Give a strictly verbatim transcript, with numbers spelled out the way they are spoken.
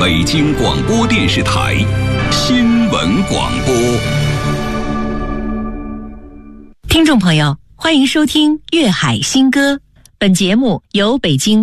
北京广播电视台新闻广播。 听众朋友，欢迎收听《粤海新歌》，本节目由北京